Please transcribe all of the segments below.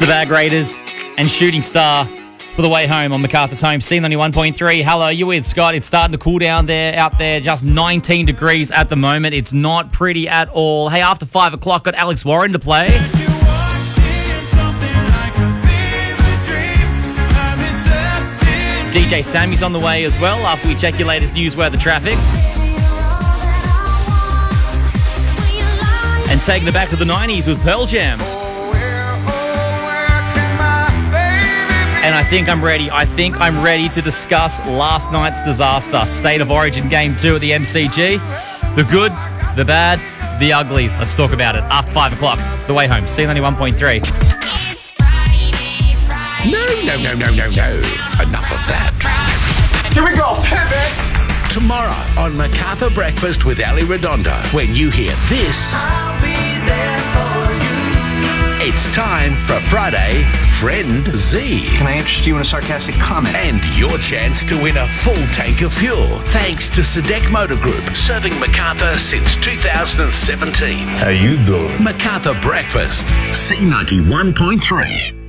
Bag Raiders and Shooting Star for the way home on Macarthur's Home. C91.3. Hello, you with Scott. It's starting to cool down out there. Just 19 degrees at the moment. It's not pretty at all. Hey, after 5 o'clock, got Alex Warren to play. DJ Sammy's on the way as well after we check your latest news weather traffic. And taking it back to the 90s with Pearl Jam. And I think I'm ready. I'm ready to discuss last night's disaster. State of Origin Game 2 at the MCG. The good, the bad, the ugly. Let's talk about it after 5 o'clock. It's the way home. C91.3. No. Enough of that. Here we go, pivot. Tomorrow on MacArthur Breakfast with Ali Redondo. When you hear this, I'll be there for you. it's time for Friday Friend Z. Can I interest you in a sarcastic comment? And your chance to win a full tank of fuel. Thanks to Sadek Motor Group, serving MacArthur since 2017. How you doing? MacArthur Breakfast, C91.3.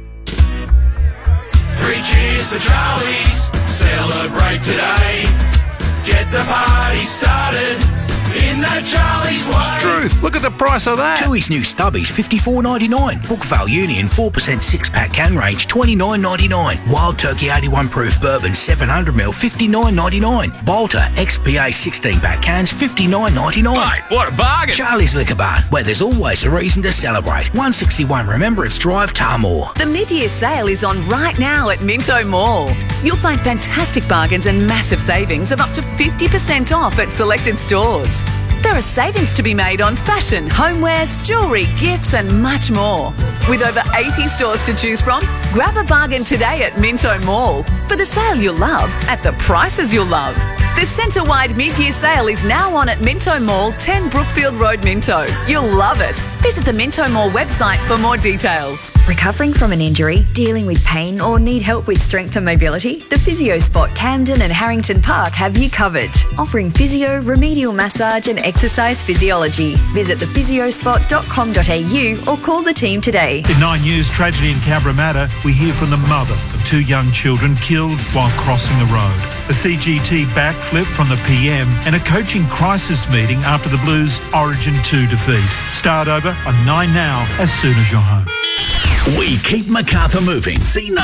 3 cheers to Charlie's, celebrate today. Get the party started in that Charlie's way. Struth, look at the price of that. Tooheys new stubbies, $54.99. Brookvale Union 4% 6-pack can range, $29.99. Wild Turkey 81 proof bourbon 700ml, $59.99. Bolter XPA 16-pack cans, $59.99. Mate, what a bargain. Charlie's Liquor Barn, where there's always a reason to celebrate. 161 Remembrance Drive, Tarmore. The mid-year sale is on right now at Minto Mall. You'll find fantastic bargains and massive savings of up to 50% off at selected stores. There are savings to be made on fashion, homewares, jewellery, gifts and much more. With over 80 stores to choose from, grab a bargain today at Minto Mall for the sale you'll love at the prices you'll love. The centre-wide mid-year sale is now on at Minto Mall, 10 Brookfield Road, Minto. You'll love it. Visit the Minto Mall website for more details. Recovering from an injury, dealing with pain or need help with strength and mobility? The Physio Spot Camden and Harrington Park have you covered. Offering physio, remedial massage and exercise physiology. Visit thephysiospot.com.au or call the team today. In 9 News, tragedy in Cabramatta, we hear from the mother of 2 young children killed while crossing the road. A CGT backflip from the PM and a coaching crisis meeting after the Blues Origin 2 defeat. Start over on 9 Now as soon as you're home. We keep MacArthur moving.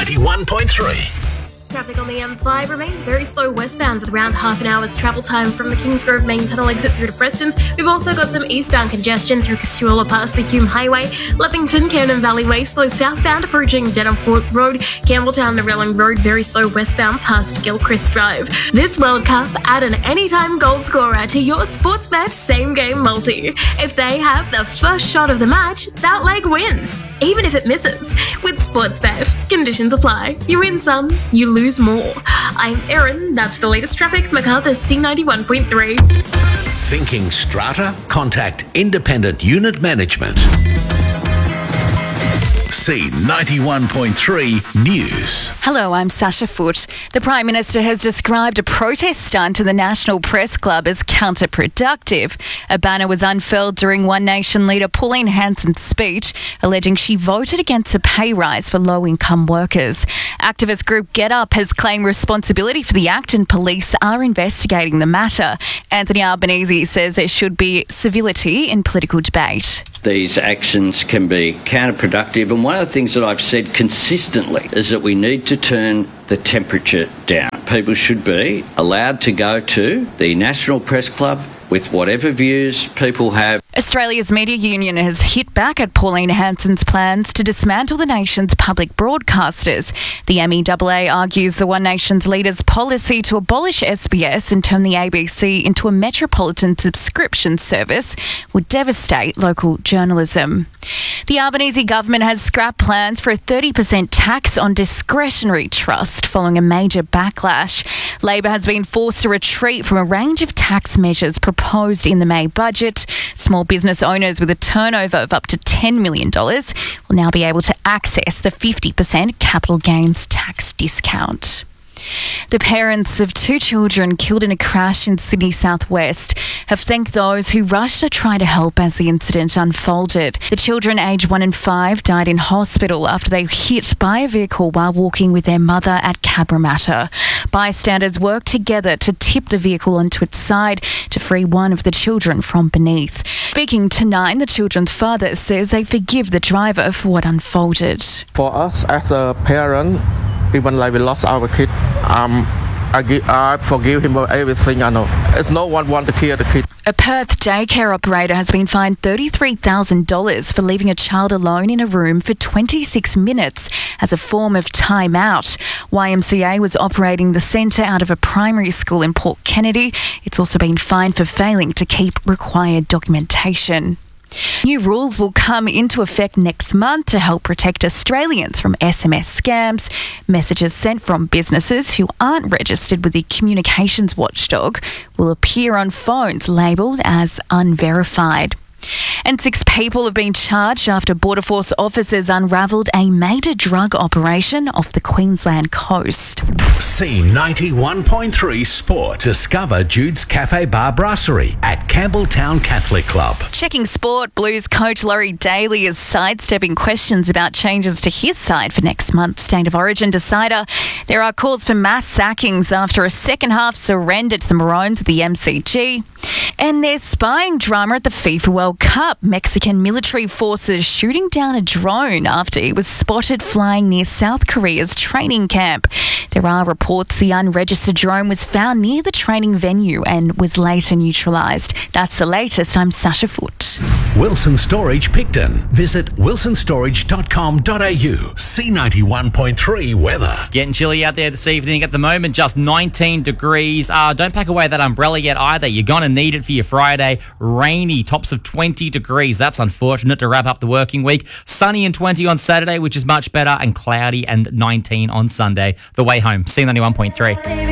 C91.3. Traffic on the M5 remains very slow westbound with around half an hour's travel time from the Kingsgrove main tunnel exit through to Preston's. We've also got some eastbound congestion through Cassiola past the Hume Highway, Leppington, Camden Valley Way, slow southbound approaching Denham Road, Campbelltown, Narellan Road, very slow westbound past Gilchrist Drive. This World Cup, add an anytime goal scorer to your Sportsbet same game multi. If they have the first shot of the match, that leg wins, even if it misses. With Sportsbet, conditions apply. You win some, you lose more. I'm Erin. That's the latest traffic. MacArthur C91.3. Thinking strata? Contact Independent Unit Management. C91.3 News. Hello, I'm Sasha Foote. The Prime Minister has described a protest stunt to the National Press Club as counterproductive. A banner was unfurled during One Nation leader Pauline Hanson's speech, alleging she voted against a pay rise for low-income workers. Activist group Get Up has claimed responsibility for the act and police are investigating the matter. Anthony Albanese says there should be civility in political debate. These actions can be counterproductive, and one of the things that I've said consistently is that we need to turn the temperature down. People should be allowed to go to the National Press Club with whatever views people have. Australia's media union has hit back at Pauline Hanson's plans to dismantle the nation's public broadcasters. The MEAA argues the One Nation's leader's policy to abolish SBS and turn the ABC into a metropolitan subscription service would devastate local journalism. The Albanese government has scrapped plans for a 30% tax on discretionary trust following a major backlash. Labor has been forced to retreat from a range of tax measures proposed in the May budget. Small business owners with a turnover of up to $10 million will now be able to access the 50% capital gains tax discount. The parents of 2 children killed in a crash in Sydney southwest have thanked those who rushed to try to help as the incident unfolded. The children aged 1 and 5 died in hospital after they were hit by a vehicle while walking with their mother at Cabramatta. Bystanders worked together to tip the vehicle onto its side to free one of the children from beneath. Speaking to Nine, the children's father says they forgive the driver for what unfolded. For us as a parent, even like we lost our kid, I forgive him for everything I know. It's no one want to kill the kid. A Perth daycare operator has been fined $33,000 for leaving a child alone in a room for 26 minutes as a form of timeout. YMCA was operating the centre out of a primary school in Port Kennedy. It's also been fined for failing to keep required documentation. New rules will come into effect next month to help protect Australians from SMS scams. Messages sent from businesses who aren't registered with the Communications Watchdog will appear on phones labelled as unverified. And 6 people have been charged after Border Force officers unravelled a major drug operation off the Queensland coast. C91.3 Sport. Discover Jude's Cafe Bar Brasserie at Campbelltown Catholic Club. Checking sport, Blues coach Laurie Daly is sidestepping questions about changes to his side for next month's State of Origin decider. There are calls for mass sackings after a second-half surrender to the Maroons at the MCG. And there's spying drama at the FIFA World Cup. Mexican military forces shooting down a drone after it was spotted flying near South Korea's training camp. There are reports the unregistered drone was found near the training venue and was later neutralised. That's the latest. I'm Sasha Foote. Wilson Storage Picton. Visit wilsonstorage.com.au. C91.3 weather. Getting chilly out there this evening. At the moment, just 19 degrees. Don't pack away that umbrella yet either. You're going to need it for your Friday. Rainy, tops of 20 degrees. That's unfortunate to wrap up the working week. Sunny and 20 on Saturday, which is much better, and cloudy and 19 on Sunday. The way home. C91.3.